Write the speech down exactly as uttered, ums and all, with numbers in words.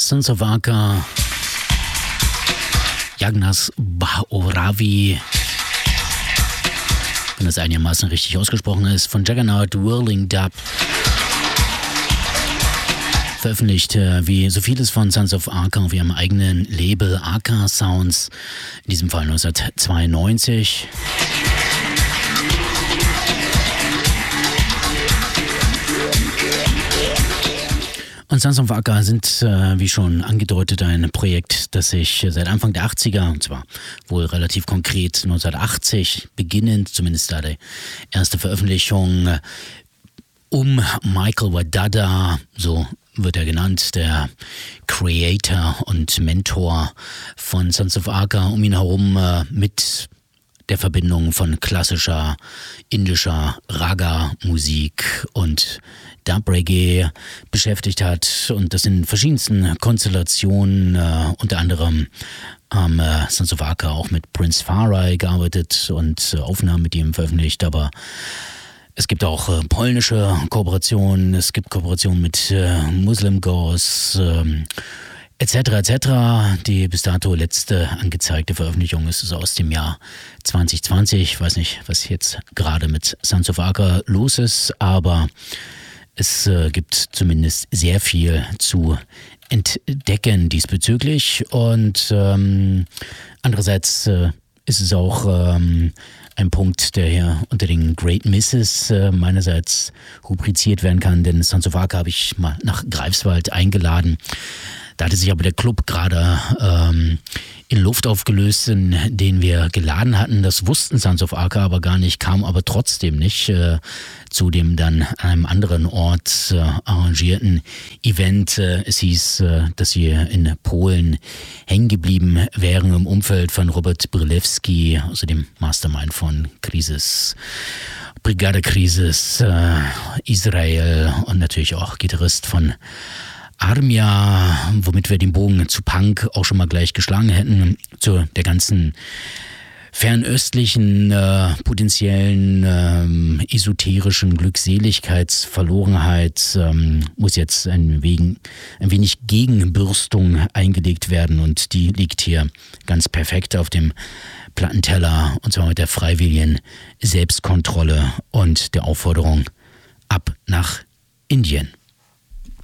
Sons of Arca, Jagnas Bhauravi, wenn das einigermaßen richtig ausgesprochen ist, von Juggernaut Whirling Dub. Veröffentlicht äh, wie so vieles von Sons of Arca auf ihrem eigenen Label Arca Sounds, in diesem Fall neunzehnhundertzweiundneunzig. Und Sons of Arca sind, äh, wie schon angedeutet, ein Projekt, das sich seit Anfang der achtziger, und zwar wohl relativ konkret neunzehnhundertachtzig, beginnend, zumindest da die erste Veröffentlichung, äh, um Michael Wadada, so wird er genannt, der Creator und Mentor von Sons of Arca, um ihn herum äh, mit der Verbindung von klassischer indischer Raga-Musik und Dub-Reggae beschäftigt hat und das in verschiedensten Konstellationen, äh, unter anderem haben äh, Sons of Arca auch mit Prince Farai gearbeitet und äh, Aufnahmen mit ihm veröffentlicht, aber es gibt auch äh, polnische Kooperationen, es gibt Kooperationen mit äh, Muslim Ghosts, äh, et cetera et cetera. Die bis dato letzte angezeigte Veröffentlichung ist es aus dem Jahr zwanzig zwanzig. Ich weiß nicht, was jetzt gerade mit Sons of Arca los ist, aber es äh, gibt zumindest sehr viel zu entdecken diesbezüglich. Und ähm, andererseits äh, ist es auch ähm, ein Punkt, der hier unter den Great Misses äh, meinerseits rubriziert werden kann, denn Sons of Arca habe ich mal nach Greifswald eingeladen. Da hatte sich aber der Club gerade ähm, in Luft aufgelöst, in den wir geladen hatten. Das wussten Sons of Arca aber gar nicht, kam aber trotzdem nicht äh, zu dem dann an einem anderen Ort äh, arrangierten Event. Äh, es hieß, äh, dass wir in Polen hängen geblieben wären im Umfeld von Robert Brylewski, also dem Mastermind von Crisis, Brigade Crisis, äh, Israel und natürlich auch Gitarrist von Armia, womit wir den Bogen zu Punk auch schon mal gleich geschlagen hätten, zu der ganzen fernöstlichen, äh, potenziellen, ähm, esoterischen Glückseligkeitsverlorenheit ähm, muss jetzt ein, wegen, ein wenig Gegenbürstung eingelegt werden und die liegt hier ganz perfekt auf dem Plattenteller und zwar mit der freiwilligen Selbstkontrolle und der Aufforderung ab nach Indien.